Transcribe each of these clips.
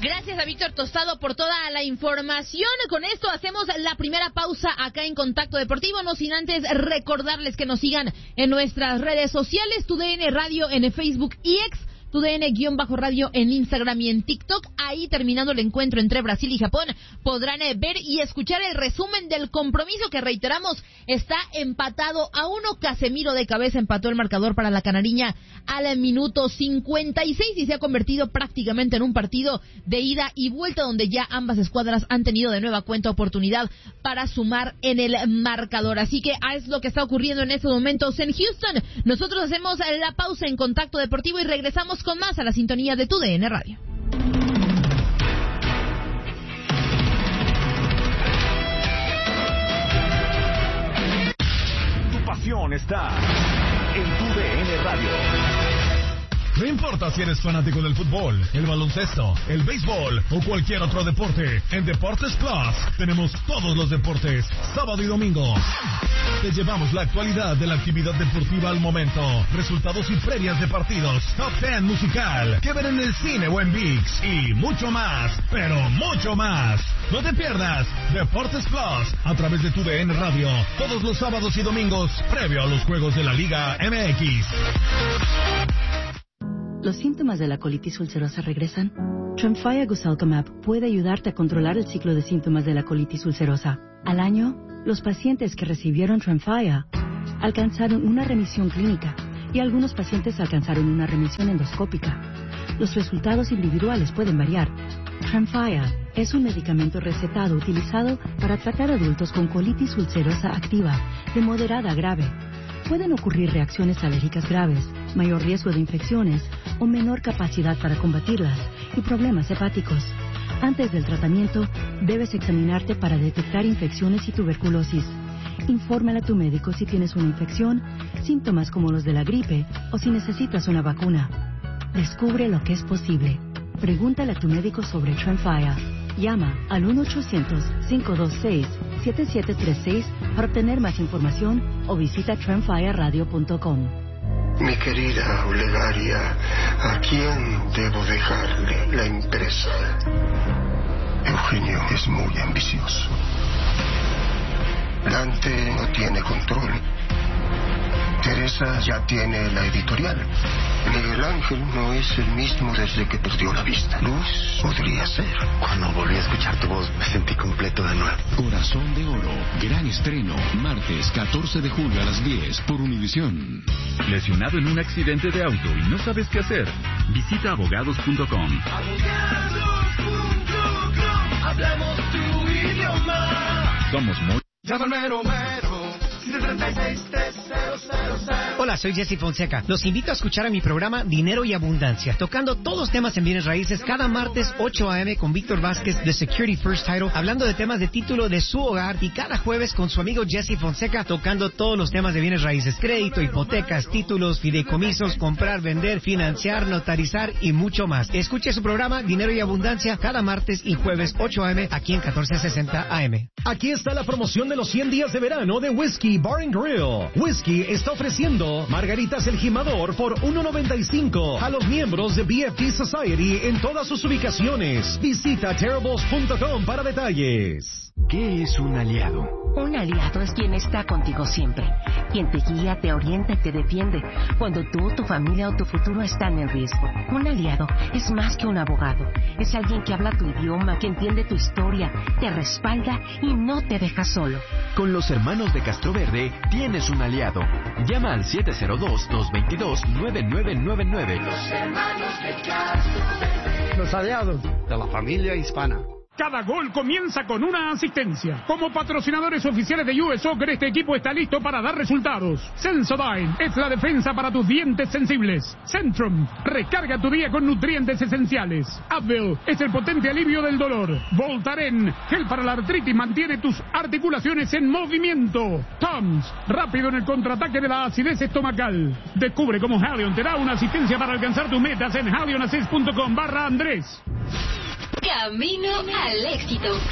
Gracias a Víctor Tostado por toda la información. Con esto hacemos la primera pausa acá en Contacto Deportivo, no sin antes recordarles que nos sigan en nuestras redes sociales, TUDN Radio en Facebook y X, TUDN-radio en Instagram y en TikTok. Ahí, terminando el encuentro entre Brasil y Japón, podrán ver y escuchar el resumen del compromiso que, reiteramos, está empatado a 1. Casemiro de cabeza empató el marcador para la canariña al minuto 56 y se ha convertido prácticamente en un partido de ida y vuelta, donde ya ambas escuadras han tenido de nueva cuenta oportunidad para sumar en el marcador. Así que es lo que está ocurriendo en estos momentos en Houston. Nosotros hacemos la pausa en Contacto Deportivo y regresamos con más a la sintonía de TUDN Radio. Tu pasión está en TUDN Radio. No importa si eres fanático del fútbol, el baloncesto, el béisbol o cualquier otro deporte, en Deportes Plus tenemos todos los deportes, sábado y domingo. Te llevamos la actualidad de la actividad deportiva al momento, resultados y previas de partidos, top 10 musical, que ver en el cine o en ViX y mucho más, pero mucho más. No te pierdas Deportes Plus a través de TUDN Radio, todos los sábados y domingos, previo a los juegos de la Liga MX. ¿Los síntomas de la colitis ulcerosa regresan? Tremfya Guselkumab puede ayudarte a controlar el ciclo de síntomas de la colitis ulcerosa. Al año, los pacientes que recibieron Tremfya alcanzaron una remisión clínica y algunos pacientes alcanzaron una remisión endoscópica. Los resultados individuales pueden variar. Tremfya es un medicamento recetado utilizado para tratar adultos con colitis ulcerosa activa de moderada a grave. Pueden ocurrir reacciones alérgicas graves, mayor riesgo de infecciones o menor capacidad para combatirlas y problemas hepáticos. Antes del tratamiento, debes examinarte para detectar infecciones y tuberculosis. Infórmale a tu médico si tienes una infección, síntomas como los de la gripe o si necesitas una vacuna. Descubre lo que es posible. Pregúntale a tu médico sobre Tremfya. Llama al 1-800-526-7736 para obtener más información o visita tremfyaradio.com. Mi querida Olegaria, ¿a quién debo dejarle la empresa? Eugenio es muy ambicioso. Dante no tiene control. Teresa ya tiene la editorial. Miguel Ángel no es el mismo desde que perdió la vista. Luz podría ser. Cuando volví a escuchar tu voz, me sentí completo de nuevo. Corazón de Oro, gran estreno, martes 14 de julio a las 10 por Univisión. ¿Lesionado en un accidente de auto y no sabes qué hacer? Visita abogados.com. Abogados.com, hablamos tu idioma. Somos muy... Llama al mero mero, 736-3000. Hola, soy Jesse Fonseca. Los invito a escuchar a mi programa Dinero y Abundancia, tocando todos los temas en bienes raíces cada martes 8 a.m. con Víctor Vázquez de Security First Title, hablando de temas de título de su hogar, y cada jueves con su amigo Jesse Fonseca, tocando todos los temas de bienes raíces, crédito, hipotecas, títulos, fideicomisos, comprar, vender, financiar, notarizar y mucho más. Escuche su programa Dinero y Abundancia cada martes y jueves 8 a.m. aquí en 1460 AM. Aquí está la promoción de los 100 días de verano de Whiskey Bar and Grill. Whiskey está ofreciendo margaritas El Jimador por $1.95 a los miembros de BFT Society en todas sus ubicaciones. Visita terribles.com para detalles. ¿Qué es un aliado? Un aliado es quien está contigo siempre, quien te guía, te orienta y te defiende cuando tú, tu familia o tu futuro están en riesgo. Un aliado es más que un abogado, es alguien que habla tu idioma, que entiende tu historia, te respalda y no te deja solo. Con los hermanos de Castroverde tienes un aliado. Llama al 702-222-9999. Los hermanos de Castroverde. Los aliados de la familia hispana. Cada gol comienza con una asistencia. Como patrocinadores oficiales de US Soccer, este equipo está listo para dar resultados. Sensodyne es la defensa para tus dientes sensibles. Centrum, recarga tu día con nutrientes esenciales. Advil es el potente alivio del dolor. Voltaren, gel para la artritis, mantiene tus articulaciones en movimiento. Tums, rápido en el contraataque de la acidez estomacal. Descubre cómo Halion te da una asistencia para alcanzar tus metas en halionassist.com/Andrés. Camino al éxito.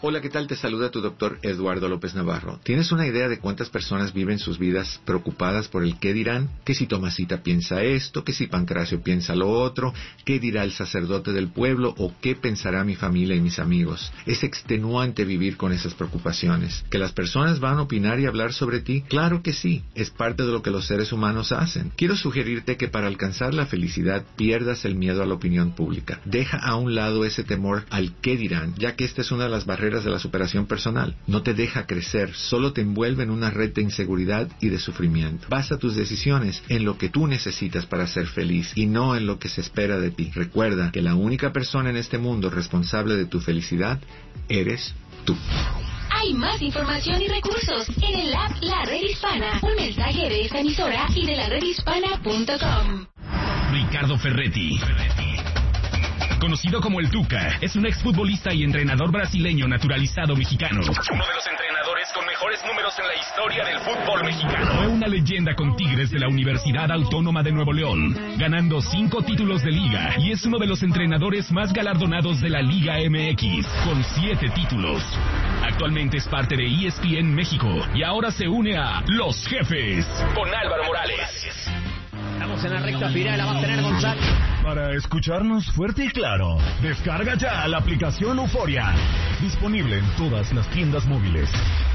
Hola, ¿qué tal? Te saluda tu doctor Eduardo López Navarro. ¿Tienes una idea de cuántas personas viven sus vidas preocupadas por el qué dirán? Que si Tomasita piensa esto, que si Pancracio piensa lo otro, qué dirá el sacerdote del pueblo o qué pensará mi familia y mis amigos. Es extenuante vivir con esas preocupaciones. ¿Que las personas van a opinar y hablar sobre ti? Claro que sí, es parte de lo que los seres humanos hacen. Quiero sugerirte que para alcanzar la felicidad pierdas el miedo a la opinión pública. Deja a un lado ese temor al qué dirán, ya que esta es una de las barreras de la superación personal. No te deja crecer, solo te envuelve en una red de inseguridad y de sufrimiento. Basa tus decisiones en lo que tú necesitas para ser feliz y no en lo que se espera de ti. Recuerda que la única persona en este mundo responsable de tu felicidad eres tú. Hay más información y recursos en el app La Red Hispana. Un mensaje de esta emisora y de laredhispana.com. Ricardo Ferretti, conocido como el Tuca, es un exfutbolista y entrenador brasileño naturalizado mexicano. Uno de los entrenadores con mejores números en la historia del fútbol mexicano. Fue una leyenda con Tigres de la Universidad Autónoma de Nuevo León, ganando 5 títulos de liga, y es uno de los entrenadores más galardonados de la Liga MX, con 7 títulos. Actualmente es parte de ESPN México y ahora se une a Los Jefes con Álvaro Morales. Estamos en la recta final, la va a tener Gonzalo. Para escucharnos fuerte y claro, descarga ya la aplicación Euforia. Disponible en todas las tiendas móviles.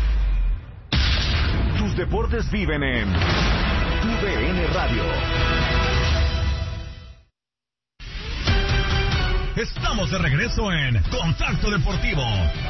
Tus deportes viven en TUDN Radio. Estamos de regreso en Contacto Deportivo.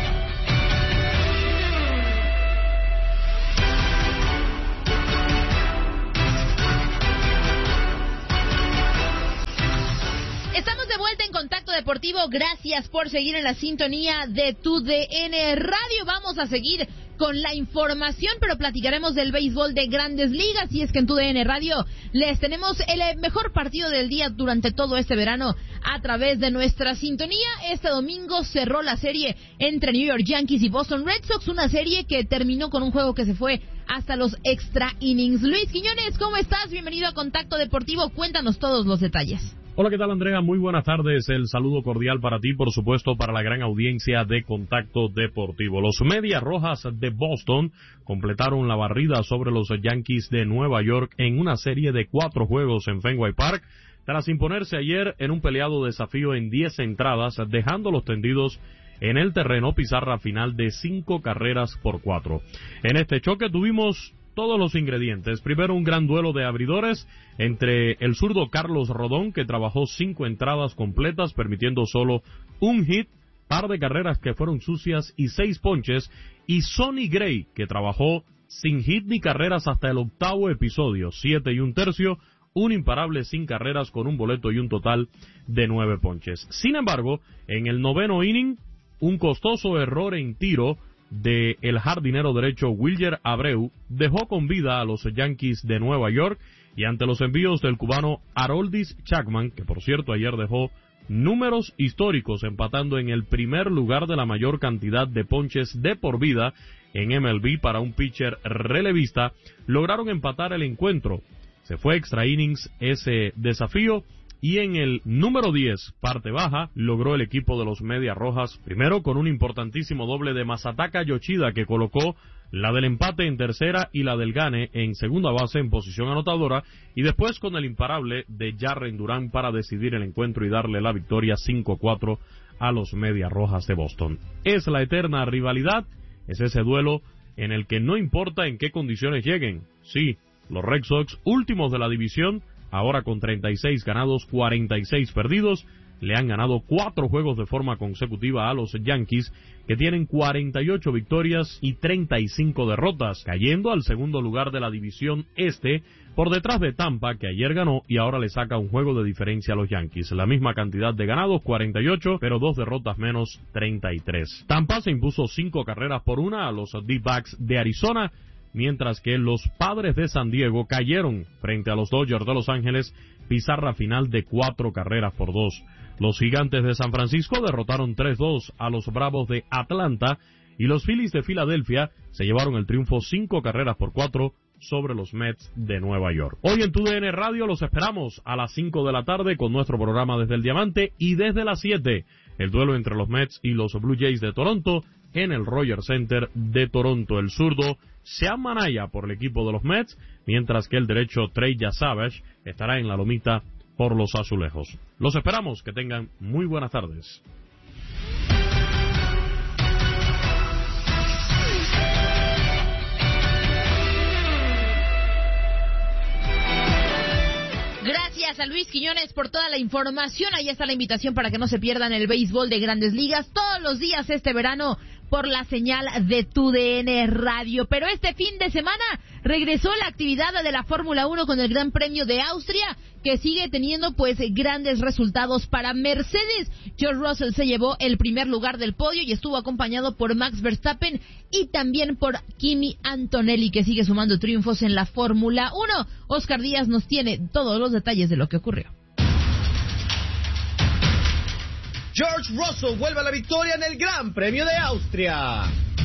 Estamos de vuelta en Contacto Deportivo. Gracias por seguir en la sintonía de TUDN Radio. Vamos a seguir con la información, pero platicaremos del béisbol de Grandes Ligas. Y es que en TUDN Radio les tenemos el mejor partido del día durante todo este verano a través de nuestra sintonía. Este domingo cerró la serie entre New York Yankees y Boston Red Sox, una serie que terminó con un juego que se fue hasta los extra innings. Luis Quiñones, ¿cómo estás? Bienvenido a Contacto Deportivo. Cuéntanos todos los detalles. Hola, ¿qué tal, Andrea? Muy buenas tardes. El saludo cordial para ti, por supuesto, para la gran audiencia de Contacto Deportivo. Los Medias Rojas de Boston completaron la barrida sobre los Yankees de Nueva York en una serie de 4 juegos en Fenway Park, tras imponerse ayer en un peleado desafío en 10 entradas, dejándolos tendidos en el terreno, pizarra final de 5-4. En este choque tuvimos todos los ingredientes. Primero, un gran duelo de abridores entre el zurdo Carlos Rodón, que trabajó 5 entradas completas, permitiendo solo un hit, par de carreras que fueron sucias y 6 ponches, y Sonny Gray, que trabajó sin hit ni carreras hasta el 8º episodio, 7 1/3, un imparable sin carreras con un boleto y un total de 9 ponches. Sin embargo, en el 9º inning, un costoso error en tiro de el jardinero derecho Wilyer Abreu dejó con vida a los Yankees de Nueva York, y ante los envíos del cubano Aroldis Chapman, que por cierto ayer dejó números históricos empatando en el primer lugar de la mayor cantidad de ponches de por vida en MLB para un pitcher relevista, lograron empatar el encuentro. Se fue extra innings ese desafío, y en el número 10, parte baja, logró el equipo de los Medias Rojas, primero con un importantísimo doble de Masataka Yoshida, que colocó la del empate en tercera y la del gane en segunda base en posición anotadora, y después con el imparable de Jarren Duran para decidir el encuentro y darle la victoria 5-4 a los Medias Rojas de Boston. Es la eterna rivalidad, es ese duelo en el que no importa en qué condiciones lleguen. Sí, los Red Sox, últimos de la división, ahora con 36 ganados, 46 perdidos, le han ganado 4 juegos de forma consecutiva a los Yankees, que tienen 48 victorias y 35 derrotas, cayendo al segundo lugar de la división este, por detrás de Tampa, que ayer ganó y ahora le saca un juego de diferencia a los Yankees. La misma cantidad de ganados, 48, pero 2 derrotas menos, 33. Tampa se impuso 5 carreras por 1 a los D-backs de Arizona, mientras que los Padres de San Diego cayeron frente a los Dodgers de Los Ángeles, pizarra final de 4-2. Los Gigantes de San Francisco derrotaron 3-2 a los Bravos de Atlanta, y los Phillies de Filadelfia se llevaron el triunfo 5-4 sobre los Mets de Nueva York. Hoy en TUDN Radio los esperamos a las 5 de la tarde con nuestro programa Desde el Diamante, y desde las 7 el duelo entre los Mets y los Blue Jays de Toronto en el Rogers Center de Toronto. El zurdo Sean Manaya por el equipo de los Mets, mientras que el derecho Trey Savage estará en la lomita por los Azulejos. Los esperamos, que tengan muy buenas tardes. Gracias a Luis Quiñones por toda la información. Ahí está la invitación para que no se pierdan el béisbol de Grandes Ligas todos los días este verano por la señal de TUDN Radio. Pero este fin de semana regresó la actividad de la Fórmula 1 con el Gran Premio de Austria, que sigue teniendo pues grandes resultados para Mercedes. George Russell se llevó el primer lugar del podio y estuvo acompañado por Max Verstappen y también por Kimi Antonelli, que sigue sumando triunfos en la Fórmula 1. Oscar Díaz nos tiene todos los detalles de lo que ocurrió. George Russell vuelve a la victoria en el Gran Premio de Austria.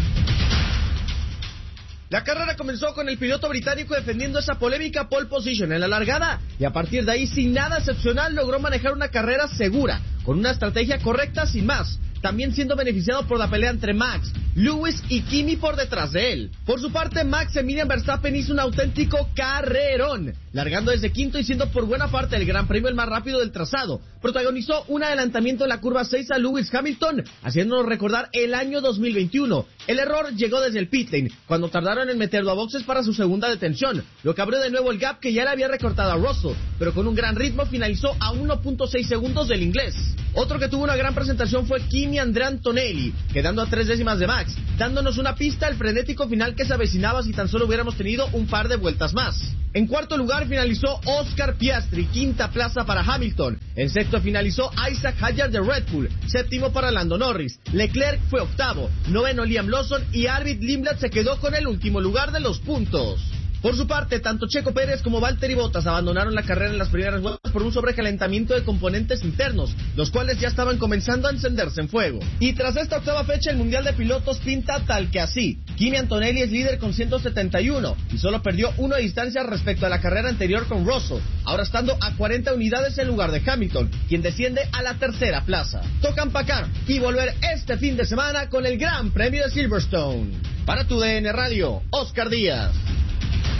La carrera comenzó con el piloto británico defendiendo esa polémica pole position en la largada y a partir de ahí, sin nada excepcional, logró manejar una carrera segura, con una estrategia correcta sin más, también siendo beneficiado por la pelea entre Max, Lewis y Kimi por detrás de él. Por su parte, Max Emilian Verstappen hizo un auténtico carrerón, largando desde quinto y siendo por buena parte del Gran Premio el más rápido del trazado. Protagonizó un adelantamiento en la curva 6 a Lewis Hamilton, haciéndonos recordar el año 2021. El error llegó desde el pit lane, cuando tardaron en meterlo a boxes para su segunda detención, lo que abrió de nuevo el gap que ya le había recortado a Russell, pero con un gran ritmo finalizó a 1.6 segundos del inglés. Otro que tuvo una gran presentación fue Kimi Antonelli, quedando a 3 décimas de Max, dándonos una pista al frenético final que se avecinaba si tan solo hubiéramos tenido un par de vueltas más. En cuarto lugar finalizó Oscar Piastri, quinta plaza para Hamilton. En sexto finalizó Isaac Hadjar de Red Bull, séptimo para Lando Norris. Leclerc fue octavo, noveno Liam Lawson y Arvid Lindblad se quedó con el último lugar de los puntos. Por su parte, tanto Checo Pérez como Valtteri Bottas abandonaron la carrera en las primeras vueltas por un sobrecalentamiento de componentes internos, los cuales ya estaban comenzando a encenderse en fuego. Y tras esta octava fecha, el Mundial de Pilotos pinta tal que así. Kimi Antonelli es líder con 171 y solo perdió 1 de distancia respecto a la carrera anterior con Russell, ahora estando a 40 unidades en lugar de Hamilton, quien desciende a la tercera plaza. Toca empacar y volver este fin de semana con el Gran Premio de Silverstone. Para TUDN Radio, Oscar Díaz.